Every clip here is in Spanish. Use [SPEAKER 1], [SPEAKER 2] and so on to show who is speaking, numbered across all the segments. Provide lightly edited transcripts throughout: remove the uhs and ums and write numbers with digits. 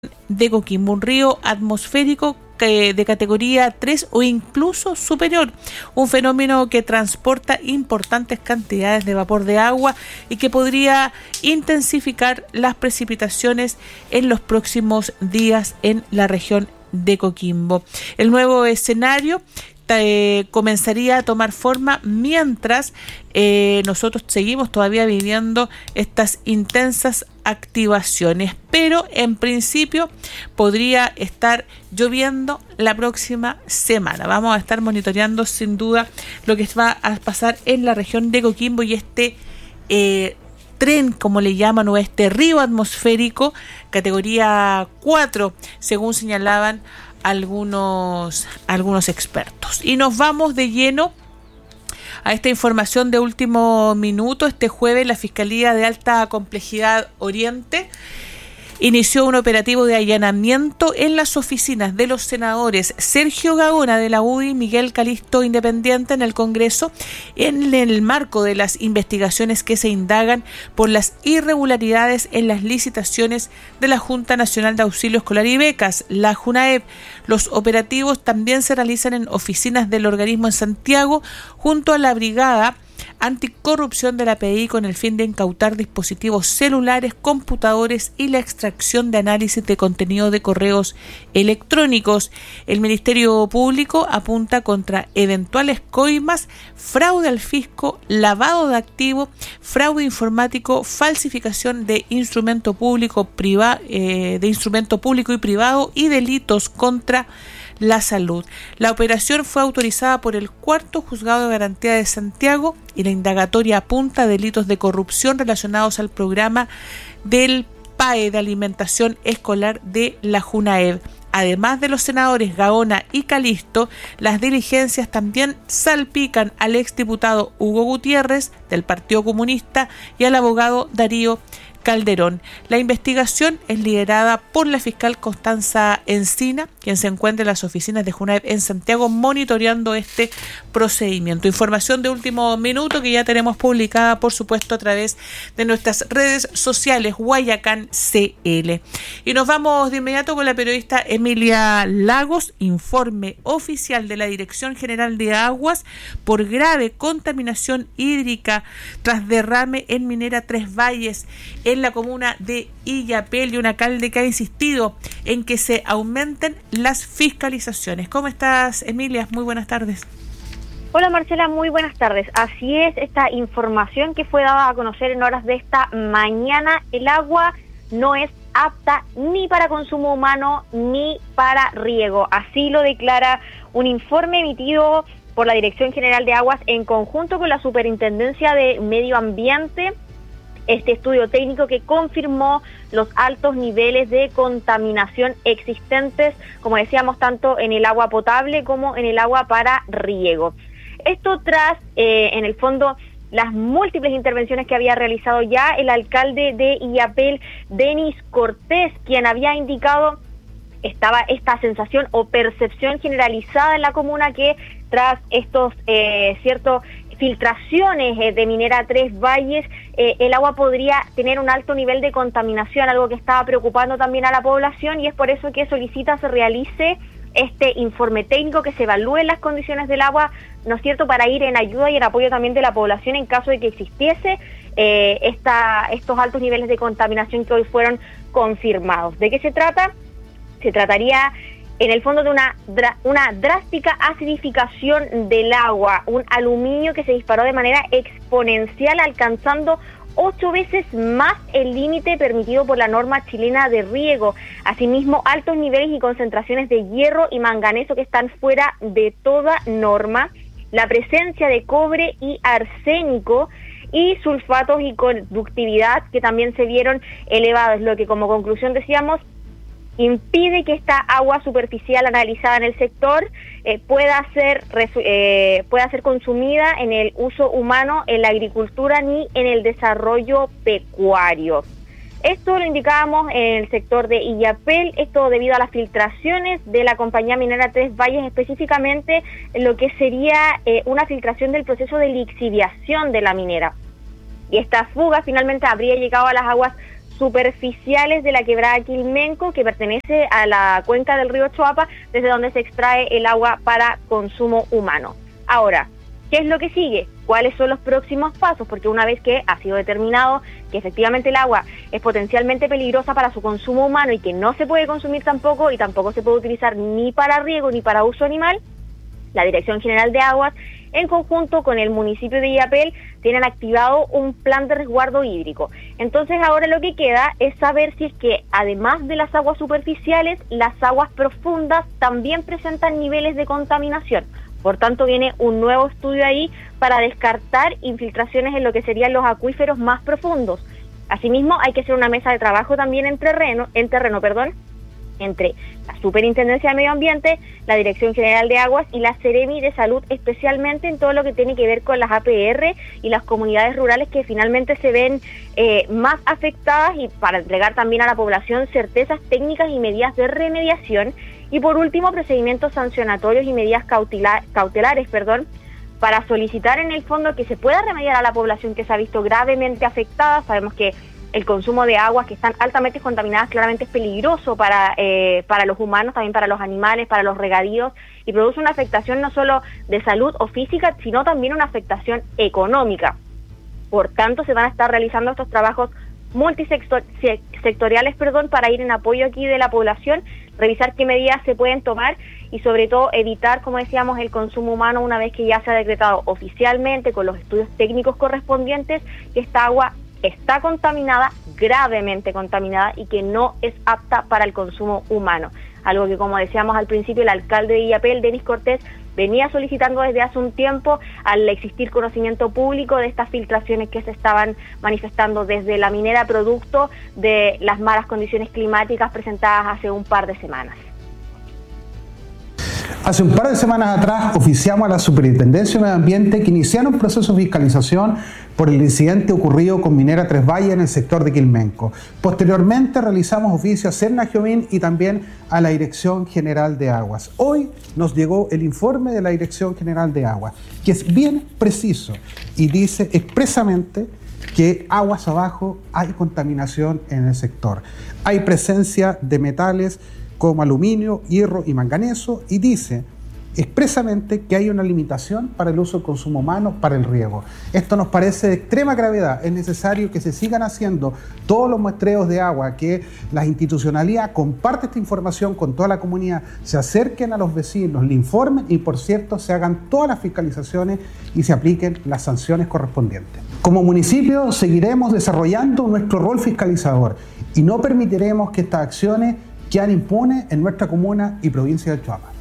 [SPEAKER 1] de Coquimbo, un río atmosférico de categoría 3 o incluso superior, un fenómeno que transporta importantes cantidades de vapor de agua y que podría intensificar las precipitaciones en los próximos días en la región de Coquimbo. El nuevo escenario comenzaría a tomar forma mientras nosotros seguimos todavía viviendo estas intensas activaciones, pero en principio podría estar lloviendo la próxima semana. Vamos a estar monitoreando sin duda lo que va a pasar en la región de Coquimbo y este tren, como le llaman, o este río atmosférico categoría 4, según señalaban algunos expertos. Y nos vamos de lleno a esta información de último minuto. Este jueves la Fiscalía de Alta Complejidad Oriente inició un operativo de allanamiento en las oficinas de los senadores Sergio Gaona de la UDI y Miguel Calisto Independiente en el Congreso en el marco de las investigaciones que se indagan por las irregularidades en las licitaciones de la Junta Nacional de Auxilio Escolar y Becas, la JUNAEB. Los operativos también se realizan en oficinas del organismo en Santiago junto a la Brigada Anticorrupción de la PDI con el fin de incautar dispositivos celulares, computadores y la extracción de análisis de contenido de correos electrónicos. El Ministerio Público apunta contra eventuales coimas, fraude al fisco, lavado de activos, fraude informático, falsificación de instrumento público y privado y delitos contra la salud. La operación fue autorizada por el Cuarto Juzgado de Garantía de Santiago y la indagatoria apunta a delitos de corrupción relacionados al programa del PAE de alimentación escolar de la JUNAEB. Además de los senadores Gaona y Calisto, las diligencias también salpican al exdiputado Hugo Gutiérrez del Partido Comunista y al abogado Darío Calderón. La investigación es liderada por la fiscal Constanza Encina, quien se encuentra en las oficinas de JUNAEB en Santiago monitoreando este procedimiento. Información de último minuto que ya tenemos publicada, por supuesto, a través de nuestras redes sociales Guayacán CL. Y nos vamos de inmediato con la periodista Emilia Lagos. Informe oficial de la Dirección General de Aguas por grave contaminación hídrica tras derrame en Minera Tres Valles, en la comuna de Illapel, y un alcalde que ha insistido en que se aumenten las fiscalizaciones. ¿Cómo estás, Emilia? Muy buenas tardes.
[SPEAKER 2] Hola, Marcela, muy buenas tardes. Así es, esta información que fue dada a conocer en horas de esta mañana, el agua no es apta ni para consumo humano ni para riego. Así lo declara un informe emitido por la Dirección General de Aguas en conjunto con la Superintendencia de Medio Ambiente. Este estudio técnico que confirmó los altos niveles de contaminación existentes, como decíamos, tanto en el agua potable como en el agua para riego. Esto tras, en el fondo, las múltiples intervenciones que había realizado ya el alcalde de Illapel, Denis Cortés, quien había indicado estaba esta sensación o percepción generalizada en la comuna que tras estos filtraciones de Minera Tres Valles, el agua podría tener un alto nivel de contaminación, algo que estaba preocupando también a la población, y es por eso que solicita se realice este informe técnico, que se evalúen las condiciones del agua, ¿no es cierto?, para ir en ayuda y en apoyo también de la población en caso de que existiese estos altos niveles de contaminación que hoy fueron confirmados. ¿De qué se trata? Se trataría en el fondo de una drástica acidificación del agua, un aluminio que se disparó de manera exponencial, alcanzando 8 veces más el límite permitido por la norma chilena de riego. Asimismo, altos niveles y concentraciones de hierro y manganeso que están fuera de toda norma, la presencia de cobre y arsénico y sulfatos y conductividad que también se vieron elevados, lo que como conclusión decíamos impide que esta agua superficial analizada en el sector pueda ser consumida en el uso humano, en la agricultura ni en el desarrollo pecuario. Esto lo indicábamos en el sector de Illapel, esto debido a las filtraciones de la compañía minera Tres Valles, específicamente lo que sería una filtración del proceso de lixiviación de la minera. Y esta fuga finalmente habría llegado a las aguas superficiales de la quebrada Quilmenco, que pertenece a la cuenca del río Choapa, desde donde se extrae el agua para consumo humano. Ahora, ¿qué es lo que sigue? ¿Cuáles son los próximos pasos? Porque una vez que ha sido determinado que efectivamente el agua es potencialmente peligrosa para su consumo humano y que no se puede consumir tampoco, y tampoco se puede utilizar ni para riego ni para uso animal, la Dirección General de Aguas, en conjunto con el municipio de Illapel, tienen activado un plan de resguardo hídrico. Entonces ahora lo que queda es saber si es que, además de las aguas superficiales, las aguas profundas también presentan niveles de contaminación. Por tanto, viene un nuevo estudio ahí para descartar infiltraciones en lo que serían los acuíferos más profundos. Asimismo, hay que hacer una mesa de trabajo también en terreno, entre la Superintendencia de Medio Ambiente, la Dirección General de Aguas y la Seremi de Salud, especialmente en todo lo que tiene que ver con las APR y las comunidades rurales que finalmente se ven más afectadas, y para entregar también a la población certezas técnicas y medidas de remediación. Y por último, procedimientos sancionatorios y medidas cautelares, para solicitar en el fondo que se pueda remediar a la población que se ha visto gravemente afectada. Sabemos que el consumo de aguas que están altamente contaminadas claramente es peligroso para los humanos, también para los animales, para los regadíos, y produce una afectación no solo de salud o física, sino también una afectación económica. Por tanto, se van a estar realizando estos trabajos multisectoriales, para ir en apoyo aquí de la población, revisar qué medidas se pueden tomar y sobre todo evitar, como decíamos, el consumo humano una vez que ya se ha decretado oficialmente con los estudios técnicos correspondientes que esta agua está contaminada, gravemente contaminada, y que no es apta para el consumo humano. Algo que, como decíamos al principio, el alcalde de Illapel, Denis Cortés, venía solicitando desde hace un tiempo, al existir conocimiento público de estas filtraciones que se estaban manifestando desde la minera, producto de las malas condiciones climáticas presentadas hace un par de semanas.
[SPEAKER 3] Hace un par de semanas atrás oficiamos a la Superintendencia de Medio Ambiente que iniciaron un proceso de fiscalización por el incidente ocurrido con Minera Tres Valles en el sector de Quilmenco. Posteriormente realizamos oficio a Serna Jobim y también a la Dirección General de Aguas. Hoy nos llegó el informe de la Dirección General de Aguas, que es bien preciso y dice expresamente que aguas abajo hay contaminación en el sector. Hay presencia de metales como aluminio, hierro y manganeso, y dice expresamente que hay una limitación para el uso del consumo humano para el riego. Esto nos parece de extrema gravedad. Es necesario que se sigan haciendo todos los muestreos de agua, que la institucionalidad comparte esta información con toda la comunidad, se acerquen a los vecinos, le informen y, por cierto, se hagan todas las fiscalizaciones y se apliquen las sanciones correspondientes. Como municipio seguiremos desarrollando nuestro rol fiscalizador y no permitiremos que estas acciones quedan impunes en nuestra comuna y provincia de Choapa.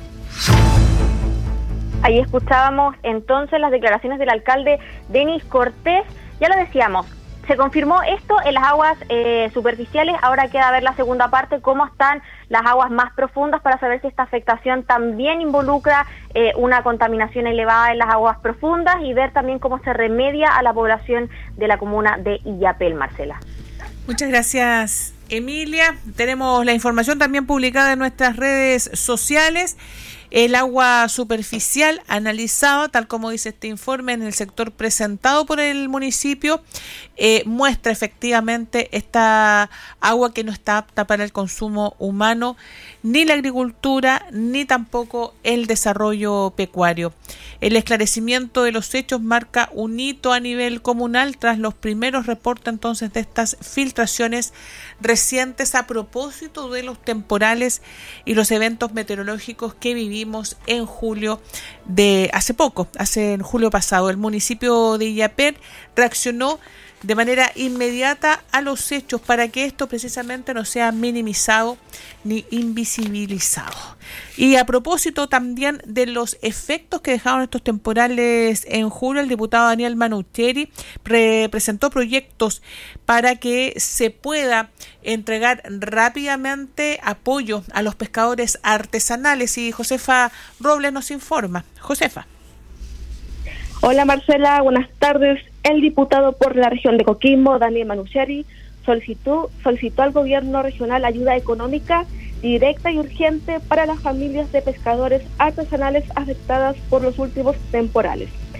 [SPEAKER 2] Ahí escuchábamos entonces las declaraciones del alcalde Denis Cortés. Ya lo decíamos, se confirmó esto en las aguas superficiales. Ahora queda ver la segunda parte, cómo están las aguas más profundas, para saber si esta afectación también involucra una contaminación elevada en las aguas profundas, y ver también cómo se remedia a la población de la comuna de Illapel. Marcela.
[SPEAKER 1] Muchas gracias, Emilia. Tenemos la información también publicada en nuestras redes sociales. El agua superficial analizada, tal como dice este informe, en el sector presentado por el municipio, muestra efectivamente esta agua que no está apta para el consumo humano, ni la agricultura, ni tampoco el desarrollo pecuario. El esclarecimiento de los hechos marca un hito a nivel comunal tras los primeros reportes entonces de estas filtraciones recientes a propósito de los temporales y los eventos meteorológicos que vivimos en julio de en julio pasado. El municipio de Illapel reaccionó de manera inmediata a los hechos para que esto precisamente no sea minimizado ni invisibilizado. Y a propósito también de los efectos que dejaron estos temporales en julio, el diputado Daniel Manucheri presentó proyectos para que se pueda entregar rápidamente apoyo a los pescadores artesanales, y Josefa Robles nos informa. Josefa.
[SPEAKER 4] Hola Marcela, buenas tardes. El diputado por la región de Coquimbo, Daniel Manucheri, solicitó al gobierno regional ayuda económica directa y urgente para las familias de pescadores artesanales afectadas por los últimos temporales.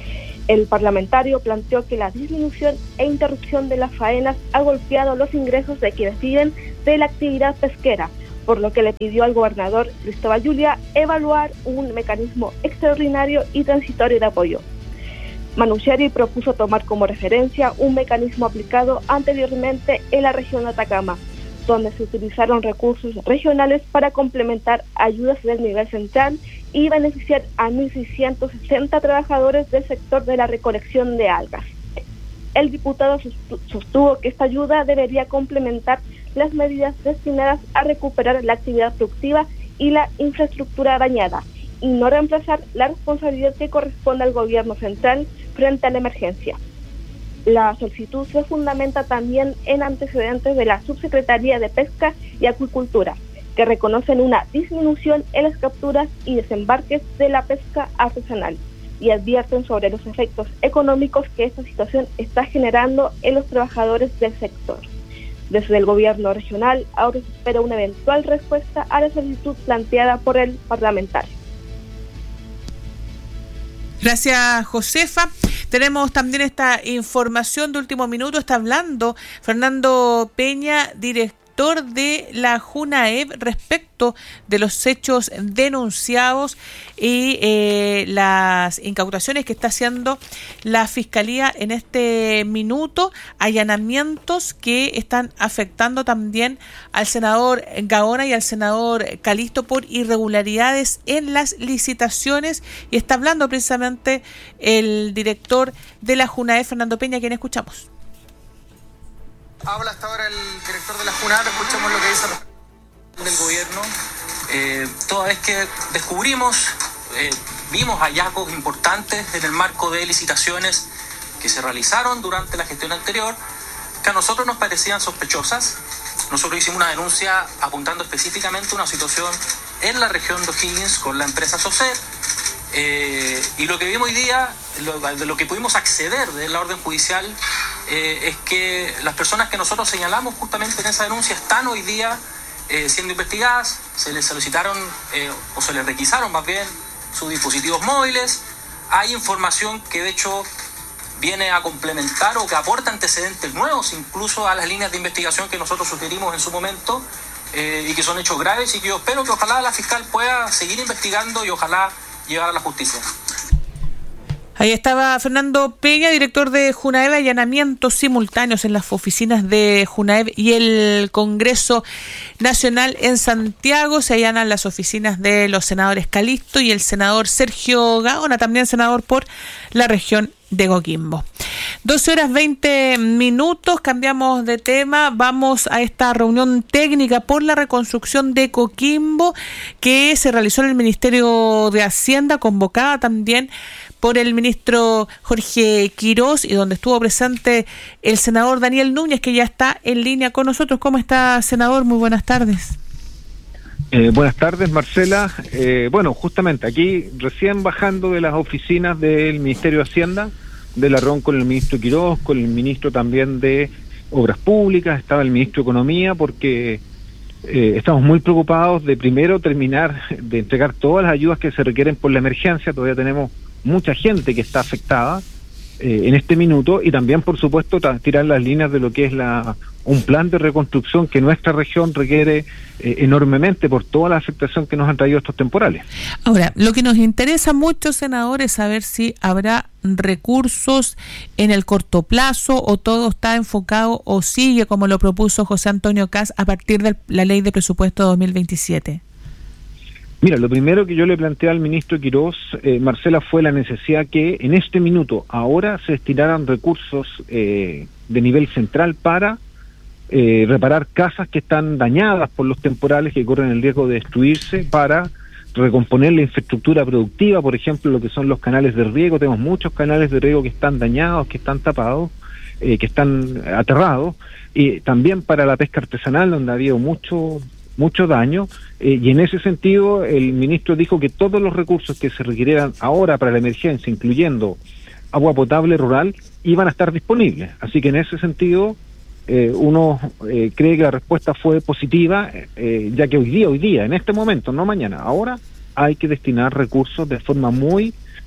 [SPEAKER 4] El parlamentario planteó que la disminución e interrupción de las faenas ha golpeado los ingresos de quienes viven de la actividad pesquera, por lo que le pidió al gobernador Cristóbal Yulia evaluar un mecanismo extraordinario y transitorio de apoyo. Manucheri propuso tomar como referencia un mecanismo aplicado anteriormente en la región de Atacama, donde se utilizaron recursos regionales para complementar ayudas del nivel central y beneficiar a 1.660 trabajadores del sector de la recolección de algas. El diputado sostuvo que esta ayuda debería complementar las medidas destinadas a recuperar la actividad productiva y la infraestructura dañada, y no reemplazar la responsabilidad que corresponde al gobierno central frente a la emergencia. La solicitud se fundamenta también en antecedentes de la Subsecretaría de Pesca y Acuicultura, que reconocen una disminución en las capturas y desembarques de la pesca artesanal y advierten sobre los efectos económicos que esta situación está generando en los trabajadores del sector. Desde el gobierno regional ahora se espera una eventual respuesta a la solicitud planteada por el parlamentario.
[SPEAKER 1] Gracias, Josefa. Tenemos también esta información de último minuto. Está hablando Fernando Peña, director de la JUNAEV, respecto de los hechos denunciados y las incautaciones que está haciendo la Fiscalía en este minuto, allanamientos que están afectando también al senador Gaona y al senador Calisto por irregularidades en las licitaciones, y está hablando precisamente el director de la JUNAEV, Fernando Peña, quien escuchamos.
[SPEAKER 5] Habla hasta ahora el director de la JUNAEV, escuchamos lo que dice del gobierno. Toda vez que vimos hallazgos importantes en el marco de licitaciones que se realizaron durante la gestión anterior, que a nosotros nos parecían sospechosas. Nosotros hicimos una denuncia apuntando específicamente a una situación en la región de O'Higgins con la empresa SOCER, y lo que vimos hoy día, de lo que pudimos acceder de la orden judicial, es que las personas que nosotros señalamos justamente en esa denuncia están hoy día siendo investigadas. Se les solicitaron o se les requisaron más bien sus dispositivos móviles. Hay información que de hecho viene a complementar o que aporta antecedentes nuevos incluso a las líneas de investigación que nosotros sugerimos en su momento, y que son hechos graves, y que yo espero que ojalá la fiscal pueda seguir investigando y ojalá llegar a la justicia.
[SPEAKER 1] Ahí estaba Fernando Peña, director de JUNAEV. Allanamientos simultáneos en las oficinas de JUNAEV y el Congreso Nacional en Santiago. Se allanan las oficinas de los senadores Calisto y el senador Sergio Gaona, también senador por la región de Coquimbo. 12:20. Cambiamos de tema. Vamos a esta reunión técnica por la reconstrucción de Coquimbo que se realizó en el Ministerio de Hacienda, convocada también por el ministro Jorge Quirós, y donde estuvo presente el senador Daniel Núñez, que ya está en línea con nosotros. ¿Cómo está, senador? Muy buenas tardes.
[SPEAKER 6] Buenas tardes, Marcela. Bueno, justamente aquí, recién bajando de las oficinas del Ministerio de Hacienda, de la reunión con el ministro Quirós, con el ministro también de Obras Públicas, estaba el ministro de Economía, porque estamos muy preocupados de primero terminar de entregar todas las ayudas que se requieren por la emergencia. Todavía tenemos mucha gente que está afectada en este minuto, y también, por supuesto, tirar las líneas de lo que es un plan de reconstrucción que nuestra región requiere enormemente por toda la afectación que nos han traído estos temporales.
[SPEAKER 1] Ahora, lo que nos interesa mucho, senador, es saber si habrá recursos en el corto plazo, o todo está enfocado o sigue como lo propuso José Antonio Kast a partir de la ley de presupuesto 2027.
[SPEAKER 6] Mira, lo primero que yo le planteé al ministro Quirós, Marcela, fue la necesidad que en este minuto ahora se destinaran recursos de nivel central para reparar casas que están dañadas por los temporales, que corren el riesgo de destruirse, para recomponer la infraestructura productiva, por ejemplo, lo que son los canales de riego. Tenemos muchos canales de riego que están dañados, que están tapados, que están aterrados, y también para la pesca artesanal, donde ha habido mucho daño, y en ese sentido el ministro dijo que todos los recursos que se requirieran ahora para la emergencia, incluyendo agua potable rural, iban a estar disponibles. Así que en ese sentido uno cree que la respuesta fue positiva, ya que hoy día, en este momento, no mañana, ahora hay que destinar recursos de forma muy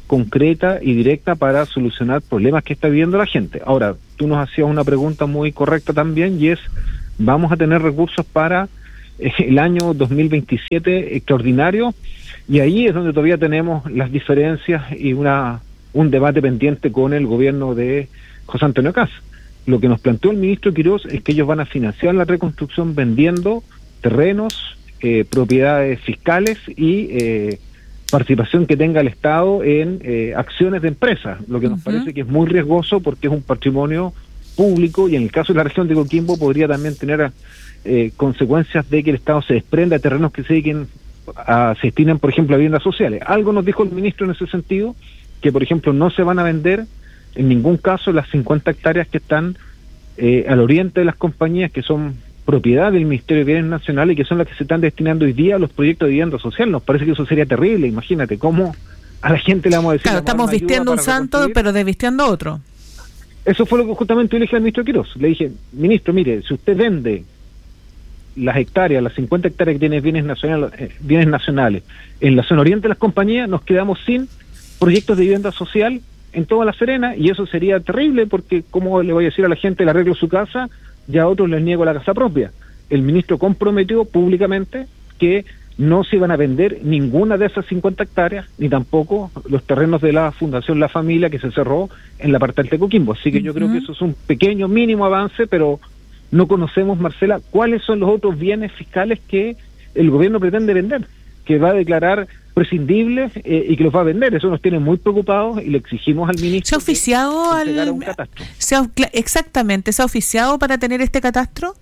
[SPEAKER 6] concreta y directa para solucionar problemas que está viviendo la gente. Ahora, tú nos hacías una pregunta muy correcta también, y es, ¿vamos a tener recursos para el año 2027 extraordinario? Y ahí es donde todavía tenemos las diferencias y un debate pendiente con el gobierno de José Antonio Kast. Lo que nos planteó el ministro Quirós es que ellos van a financiar la reconstrucción vendiendo terrenos, propiedades fiscales y participación que tenga el Estado en acciones de empresas, lo que nos parece que es muy riesgoso porque es un patrimonio público, y en el caso de la región de Coquimbo podría también tener consecuencias de que el Estado se desprenda de terrenos que se destinan, por ejemplo, a viviendas sociales. Algo nos dijo el ministro en ese sentido, que por ejemplo no se van a vender en ningún caso las 50 hectáreas que están al oriente de las compañías, que son propiedad del Ministerio de Bienes Nacionales y que son las que se están destinando hoy día a los proyectos de vivienda social. Nos parece que eso sería terrible. Imagínate cómo a la gente le vamos a decir...
[SPEAKER 1] Claro, estamos vistiendo un santo, pero desvistiendo otro.
[SPEAKER 6] Eso fue lo que justamente yo le dije al ministro Quirós. Le dije, ministro, mire, si usted vende las hectáreas, las 50 hectáreas que tiene bienes nacionales en la zona oriente de las compañías, nos quedamos sin proyectos de vivienda social en toda La Serena, y eso sería terrible porque, ¿cómo le voy a decir a la gente, le arreglo su casa, ya a otros les niego la casa propia? El ministro comprometió públicamente que no se iban a vender ninguna de esas 50 hectáreas, ni tampoco los terrenos de la Fundación La Familia que se cerró en la parte de Coquimbo. Así que yo creo que eso es un pequeño, mínimo avance, pero no conocemos, Marcela, cuáles son los otros bienes fiscales que el gobierno pretende vender, que va a declarar prescindibles y que los va a vender. Eso nos tiene muy preocupados y le exigimos al ministro.
[SPEAKER 1] ¿Se ha oficiado
[SPEAKER 6] un catastro?
[SPEAKER 1] Exactamente, ¿se ha oficiado para tener este catastro?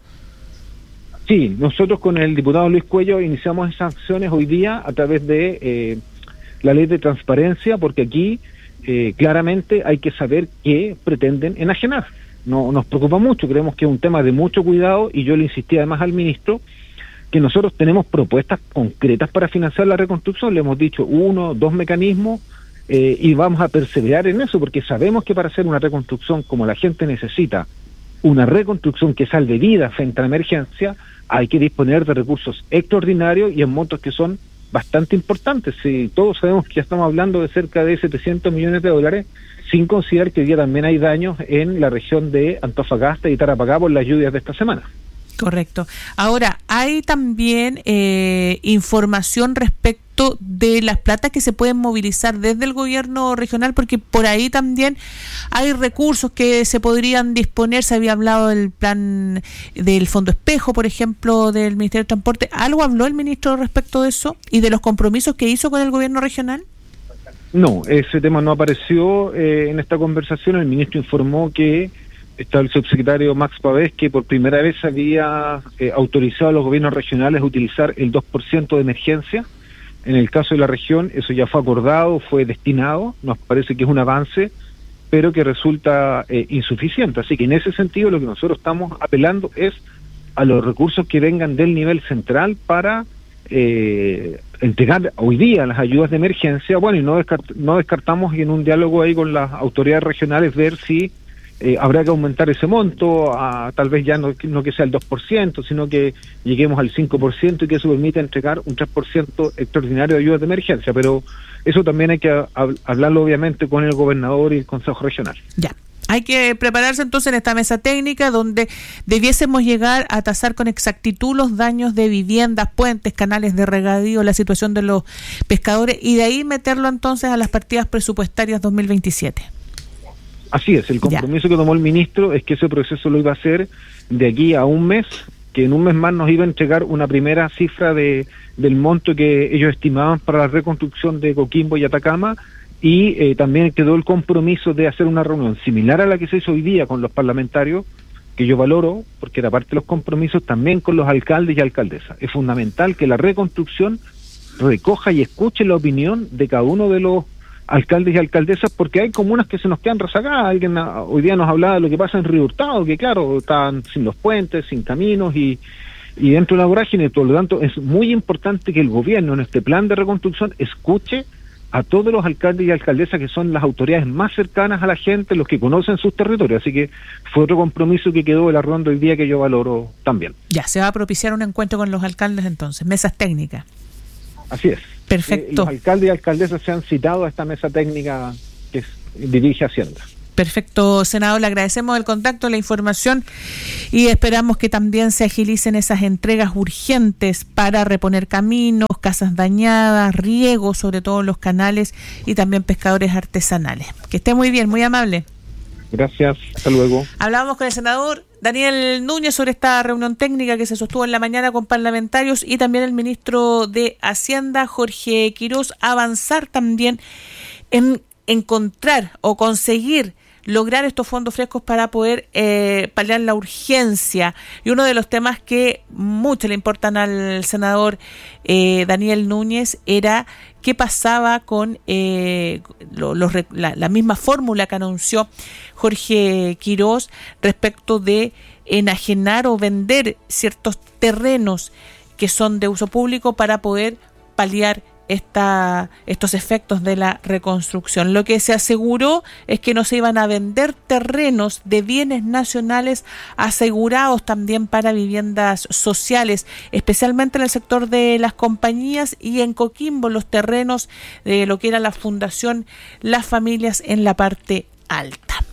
[SPEAKER 6] Sí, nosotros con el diputado Luis Cuello iniciamos esas acciones hoy día a través de la ley de transparencia, porque aquí claramente hay que saber qué pretenden enajenar. No nos preocupa mucho, creemos que es un tema de mucho cuidado, y yo le insistí además al ministro que nosotros tenemos propuestas concretas para financiar la reconstrucción. Le hemos dicho 1 o 2 mecanismos y vamos a perseverar en eso, porque sabemos que para hacer una reconstrucción como la gente necesita, una reconstrucción que salve vidas frente a la emergencia, hay que disponer de recursos extraordinarios y en montos que son bastante importantes. Si todos sabemos que ya estamos hablando de cerca de $700 millones, sin considerar que hoy día también hay daños en la región de Antofagasta y Tarapacá por las lluvias de esta semana.
[SPEAKER 1] Correcto. Ahora, hay también información respecto de las platas que se pueden movilizar desde el gobierno regional, porque por ahí también hay recursos que se podrían disponer. Se había hablado del plan del Fondo Espejo, por ejemplo, del Ministerio de Transporte. ¿Algo habló el ministro respecto de eso y de los compromisos que hizo con el gobierno regional? No, ese tema no apareció en esta conversación. El ministro informó que está el subsecretario Max Pavés, que por primera vez había autorizado a los gobiernos regionales a utilizar el 2% de emergencia. En el caso de la región, eso ya fue acordado, fue destinado. Nos parece que es un avance, pero que resulta insuficiente. Así que en ese sentido lo que nosotros estamos apelando es a los recursos que vengan del nivel central para entregar hoy día las ayudas de emergencia. Bueno, y no descartamos en un diálogo ahí con las autoridades regionales ver si habrá que aumentar ese monto a tal vez ya no que sea el 2%, sino que lleguemos al 5% y que eso permita entregar un 3% extraordinario de ayudas de emergencia. Pero eso también hay que hablarlo obviamente con el gobernador y el Consejo Regional. Ya. Hay que prepararse entonces en esta mesa técnica donde debiésemos llegar a tasar con exactitud los daños de viviendas, puentes, canales de regadío, la situación de los pescadores, y de ahí meterlo entonces a las partidas presupuestarias 2027. Así es, el compromiso que tomó el ministro es que ese proceso lo iba a hacer de aquí a un mes, que en un mes más nos iba a entregar una primera cifra del monto que ellos estimaban para la reconstrucción de Coquimbo y Atacama, y también quedó el compromiso de hacer una reunión similar a la que se hizo hoy día con los parlamentarios, que yo valoro, porque era parte de los compromisos, también con los alcaldes y alcaldesas. Es fundamental que la reconstrucción recoja y escuche la opinión de cada uno de los alcaldes y alcaldesas, porque hay comunas que se nos quedan rezagadas. Alguien hoy día nos hablaba de lo que pasa en Río Hurtado, que claro, están sin los puentes, sin caminos y dentro de la vorágine. Por lo tanto, es muy importante que el gobierno en este plan de reconstrucción escuche a todos los alcaldes y alcaldesas, que son las autoridades más cercanas a la gente, los que conocen sus territorios. Así que fue otro compromiso que quedó de la ronda hoy día que yo valoro también. Ya, se va a propiciar un encuentro con los alcaldes entonces, mesas técnicas. Así es. Perfecto.
[SPEAKER 6] Los alcaldes y alcaldesas se han citado a esta mesa técnica que dirige Hacienda.
[SPEAKER 1] Perfecto, senador, le agradecemos el contacto, la información y esperamos que también se agilicen esas entregas urgentes para reponer caminos, casas dañadas, riego, sobre todo los canales y también pescadores artesanales. Que esté muy bien, muy amable.
[SPEAKER 6] Gracias, hasta luego.
[SPEAKER 1] Hablábamos con el senador Daniel Núñez sobre esta reunión técnica que se sostuvo en la mañana con parlamentarios y también el ministro de Hacienda, Jorge Quirós, avanzar también en encontrar o conseguir lograr estos fondos frescos para poder paliar la urgencia. Y uno de los temas que mucho le importan al senador Daniel Núñez era qué pasaba con la misma fórmula que anunció Jorge Quirós respecto de enajenar o vender ciertos terrenos que son de uso público para poder paliar estos efectos de la reconstrucción. Lo que se aseguró es que no se iban a vender terrenos de bienes nacionales asegurados también para viviendas sociales, especialmente en el sector de las compañías y en Coquimbo los terrenos de lo que era la fundación Las Familias en la parte alta.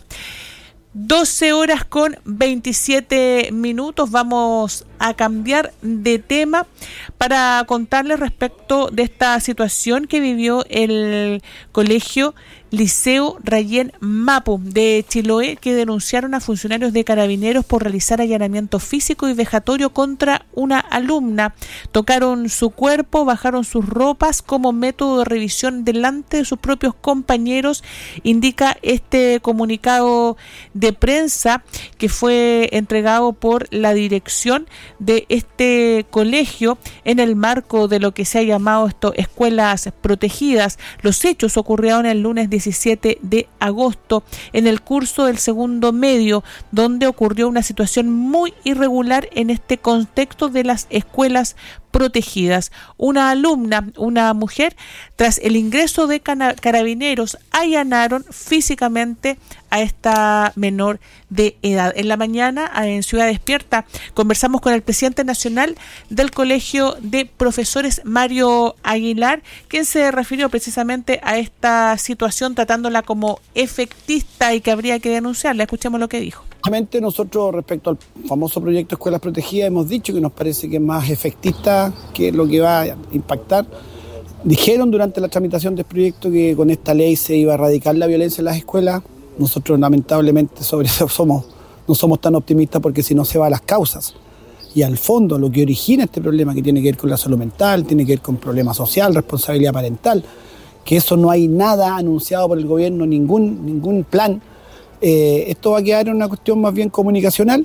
[SPEAKER 1] 12:27. Vamos a cambiar de tema para contarles respecto de esta situación que vivió el colegio Liceo Rayén Mapu de Chiloé, que denunciaron a funcionarios de Carabineros por realizar allanamiento físico y vejatorio contra una alumna. Tocaron su cuerpo, bajaron sus ropas como método de revisión delante de sus propios compañeros, indica este comunicado de prensa que fue entregado por la dirección de este colegio en el marco de lo que se ha llamado escuelas protegidas. Los hechos ocurrieron el lunes 17 de agosto en el curso del segundo medio, donde ocurrió una situación muy irregular en este contexto de las escuelas protegidas. Una alumna, una mujer, tras el ingreso de Carabineros, allanaron físicamente a esta menor de edad. En la mañana, en Ciudad Despierta, conversamos con el presidente nacional del Colegio de Profesores, Mario Aguilar, quien se refirió precisamente a esta situación, tratándola como efectista y que habría que denunciarla. Escuchemos lo que dijo.
[SPEAKER 7] Nosotros, respecto al famoso proyecto Escuelas Protegidas, hemos dicho que nos parece que es más efectista que lo que va a impactar. Dijeron durante la tramitación del proyecto que con esta ley se iba a erradicar la violencia en las escuelas. Nosotros lamentablemente sobre eso no somos tan optimistas, porque si no se va a las causas y al fondo lo que origina este problema, que tiene que ver con la salud mental, tiene que ver con problema social, responsabilidad parental, que eso no hay nada anunciado por el gobierno, ningún plan. Esto va a quedar en una cuestión más bien comunicacional.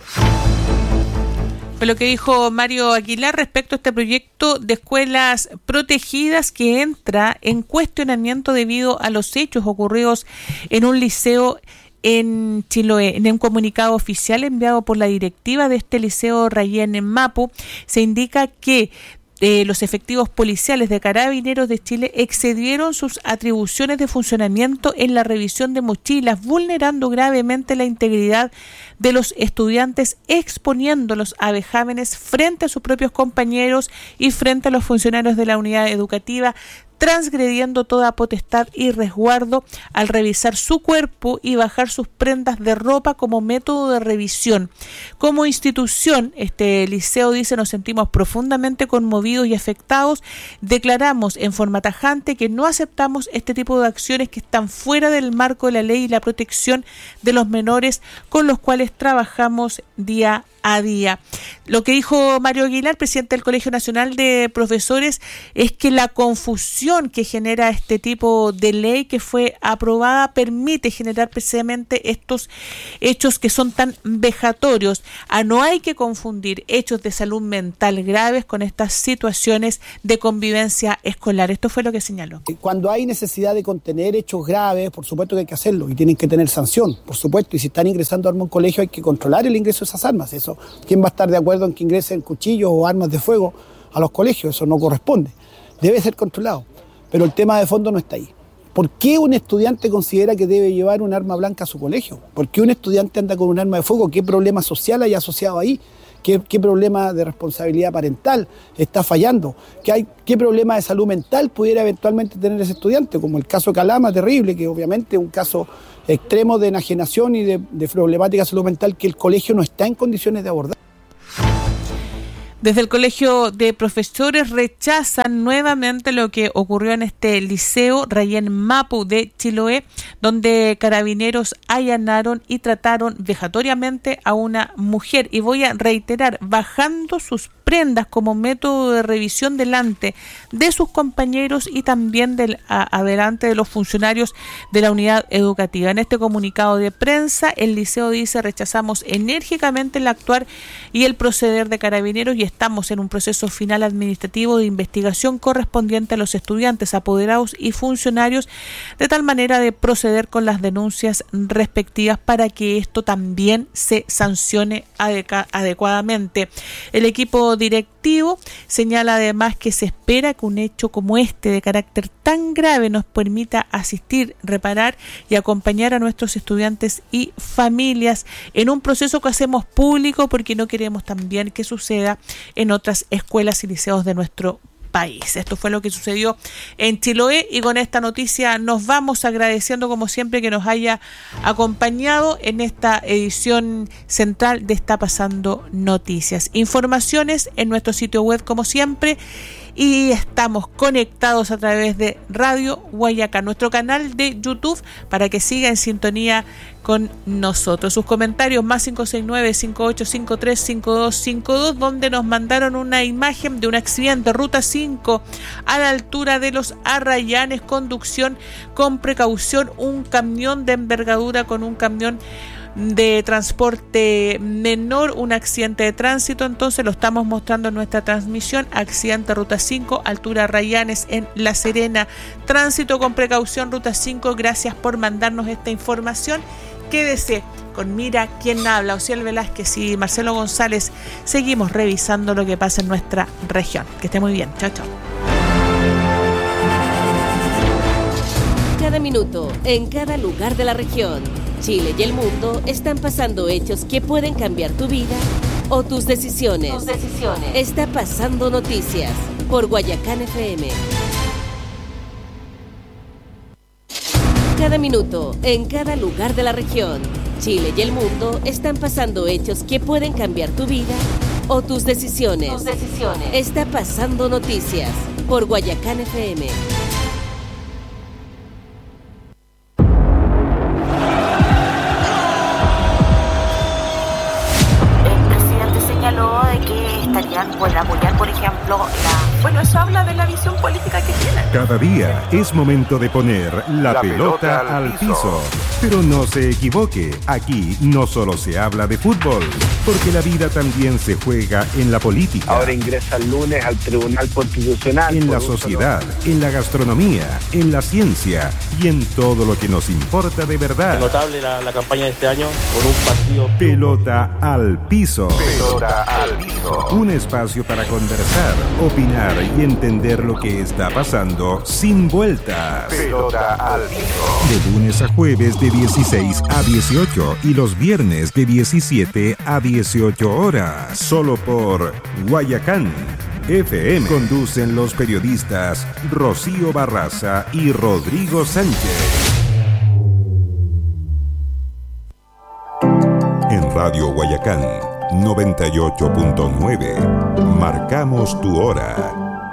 [SPEAKER 1] Fue lo que dijo Mario Aguilar respecto a este proyecto de escuelas protegidas que entra en cuestionamiento debido a los hechos ocurridos en un liceo en Chiloé. En un comunicado oficial enviado por la directiva de este liceo Rayén en Mapu, se indica que los efectivos policiales de Carabineros de Chile excedieron sus atribuciones de funcionamiento en la revisión de mochilas, vulnerando gravemente la integridad de los estudiantes, exponiéndolos a vejámenes frente a sus propios compañeros y frente a los funcionarios de la unidad educativa, transgrediendo toda potestad y resguardo al revisar su cuerpo y bajar sus prendas de ropa como método de revisión. Como institución, este liceo dice: nos sentimos profundamente conmovidos y afectados. Declaramos en forma tajante que no aceptamos este tipo de acciones que están fuera del marco de la ley y la protección de los menores con los cuales trabajamos día a día. Lo que dijo Mario Aguilar, presidente del Colegio Nacional de Profesores, es que la confusión que genera este tipo de ley que fue aprobada permite generar precisamente estos hechos que son tan vejatorios. No hay que confundir hechos de salud mental graves con estas situaciones de convivencia escolar. Esto fue lo que señaló.
[SPEAKER 7] Cuando hay necesidad de contener hechos graves, por supuesto que hay que hacerlo y tienen que tener sanción, por supuesto, y si están ingresando armas a un colegio hay que controlar el ingreso de esas armas. Eso, ¿quién va a estar de acuerdo en que ingresen cuchillos o armas de fuego a los colegios? Eso no corresponde, debe ser controlado, pero el tema de fondo no está ahí. ¿Por qué un estudiante considera que debe llevar un arma blanca a su colegio? ¿Por qué un estudiante anda con un arma de fuego? ¿Qué problema social hay asociado ahí? qué problema de responsabilidad parental está fallando, qué problema de salud mental pudiera eventualmente tener ese estudiante, como el caso Calama, terrible, que obviamente es un caso extremo de enajenación y de problemática de salud mental que el colegio no está en condiciones de abordar.
[SPEAKER 1] Desde el Colegio de Profesores rechazan nuevamente lo que ocurrió en este liceo Rayén Mapu de Chiloé, donde carabineros allanaron y trataron vejatoriamente a una mujer, y voy a reiterar, bajando sus prendas como método de revisión delante de sus compañeros y también adelante de los funcionarios de la unidad educativa. En este comunicado de prensa, el liceo dice: rechazamos enérgicamente el actuar y el proceder de carabineros y estamos en un proceso final administrativo de investigación correspondiente a los estudiantes, apoderados y funcionarios, de tal manera de proceder con las denuncias respectivas para que esto también se sancione adecuadamente. El equipo directivo señala además que se espera que un hecho como este de carácter tan grave nos permita asistir, reparar y acompañar a nuestros estudiantes y familias en un proceso que hacemos público, porque no queremos también que suceda en otras escuelas y liceos de nuestro país. Esto fue lo que sucedió en Chiloé, y con esta noticia nos vamos, agradeciendo como siempre que nos haya acompañado en esta edición central de Está Pasando Noticias. Informaciones en nuestro sitio web como siempre, y estamos conectados a través de Radio Guayacán, nuestro canal de YouTube, para que siga en sintonía con nosotros. Sus comentarios más 569-5853-5252, donde nos mandaron una imagen de un accidente Ruta 5 a la altura de los Arrayanes, conducción con precaución, un camión de envergadura con un camión de transporte menor, un accidente de tránsito. Entonces lo estamos mostrando en nuestra transmisión: accidente Ruta 5, altura Arrayanes en La Serena, tránsito con precaución Ruta 5. Gracias por mandarnos esta información. Quédese con Mira Quién Habla. Ociel Velázquez y Marcelo González seguimos revisando lo que pasa en nuestra región. Que esté muy bien. Chao, chao.
[SPEAKER 8] Cada minuto, en cada lugar de la región, Chile y el mundo están pasando hechos que pueden cambiar tu vida o tus decisiones. Está Pasando Noticias por Guayacán FM. Cada minuto, en cada lugar de la región, Chile y el mundo están pasando hechos que pueden cambiar tu vida o tus decisiones. Está Pasando Noticias por Guayacán FM.
[SPEAKER 9] Pueden apoyar, por ejemplo, bueno, eso habla de la visión política que tienen.
[SPEAKER 10] Cada día es momento de poner la pelota al piso. Pero no se equivoque, aquí no solo se habla de fútbol, porque la vida también se juega en la política.
[SPEAKER 11] Ahora ingresa el lunes al Tribunal Constitucional.
[SPEAKER 10] En la sociedad, en la gastronomía, en la ciencia y en todo lo que nos importa de verdad.
[SPEAKER 12] Es notable la campaña de este año por un partido.
[SPEAKER 10] Pelota al piso.
[SPEAKER 11] Pelota al piso.
[SPEAKER 10] Un espacio para conversar, opinar y entender lo que está pasando sin vueltas.
[SPEAKER 11] Pelota al piso.
[SPEAKER 10] De lunes a jueves de 16 a 18 y los viernes de 17 a 18 horas. Solo por Guayacán FM. Conducen los periodistas Rocío Barraza y Rodrigo Sánchez. En Radio Guayacán 98.9 marcamos tu hora.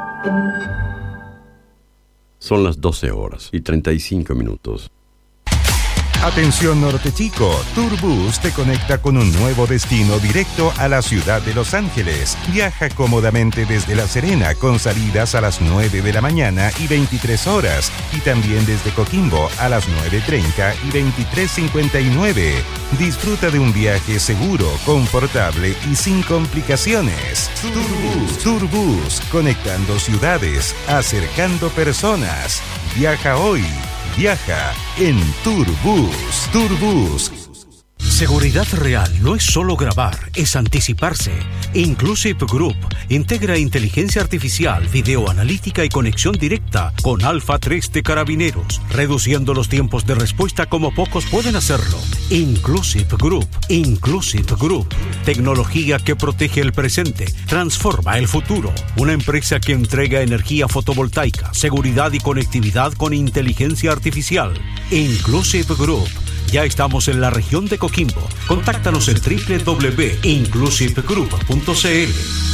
[SPEAKER 13] Son las 12 horas y 35 minutos.
[SPEAKER 10] Atención Norte Chico, Turbus te conecta con un nuevo destino directo a la ciudad de Los Ángeles. Viaja cómodamente desde La Serena con salidas a las 9 de la mañana y 23 horas y también desde Coquimbo a las 9:30 y 23:59. Disfruta de un viaje seguro, confortable y sin complicaciones. Turbus, conectando ciudades, acercando personas. Viaja hoy. Viaja en Turbus.
[SPEAKER 14] Seguridad real no es solo grabar, es anticiparse. Inclusive Group integra inteligencia artificial, videoanalítica y conexión directa con Alpha 3 de Carabineros, reduciendo los tiempos de respuesta como pocos pueden hacerlo. Inclusive Group. Inclusive Group. Tecnología que protege el presente, transforma el futuro. Una empresa que entrega energía fotovoltaica, seguridad y conectividad con inteligencia artificial. Inclusive Group. Ya estamos en la región de Coquimbo. Contáctanos en www.inclusivegroup.cl.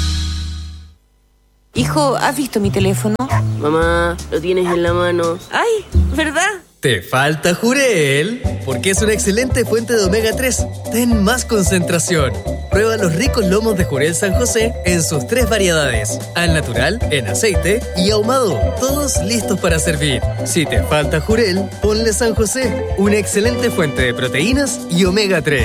[SPEAKER 15] Hijo, ¿has visto mi teléfono?
[SPEAKER 16] Mamá, lo tienes en la mano.
[SPEAKER 15] ¡Ay! ¿Verdad?
[SPEAKER 17] Te falta Jurel, porque es una excelente fuente de omega 3. Ten más concentración. Prueba los ricos lomos de Jurel San José en sus 3 variedades: al natural, en aceite y ahumado, todos listos para servir. Si te falta Jurel, ponle San José, una excelente fuente de proteínas y omega 3.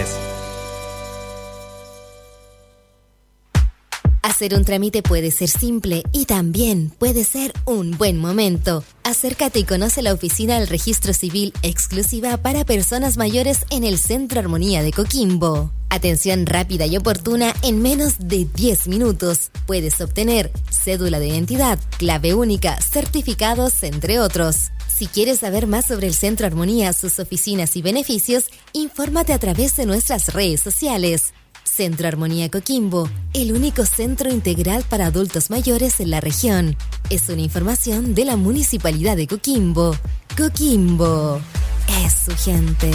[SPEAKER 18] Hacer un trámite puede ser simple y también puede ser un buen momento. Acércate y conoce la oficina del Registro Civil exclusiva para personas mayores en el Centro Armonía de Coquimbo. Atención rápida y oportuna en menos de 10 minutos. Puedes obtener cédula de identidad, clave única, certificados, entre otros. Si quieres saber más sobre el Centro Armonía, sus oficinas y beneficios, infórmate a través de nuestras redes sociales. Centro Armonía Coquimbo, el único centro integral para adultos mayores en la región. Es una información de la Municipalidad de Coquimbo. Coquimbo es su gente.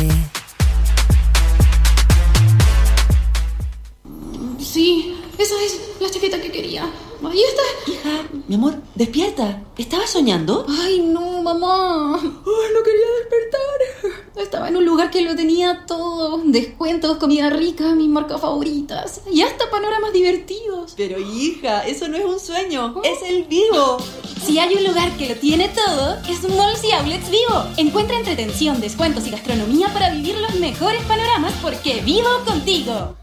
[SPEAKER 19] Sí, esa es la chaqueta que quería. Ahí está.
[SPEAKER 15] Hija, mi amor, despierta. ¿Estabas soñando?
[SPEAKER 19] Ay, no, mamá. Ay, no quería despertar. Estaba en un lugar que lo tenía todo. Descuentos, comida rica, mis marcas favoritas. Y hasta panoramas divertidos.
[SPEAKER 15] Pero hija, eso no es un sueño. Es el Vivo.
[SPEAKER 19] Si hay un lugar que lo tiene todo, es Malls y Outlets Vivo. Encuentra entretención, descuentos y gastronomía para vivir los mejores panoramas porque vivo contigo.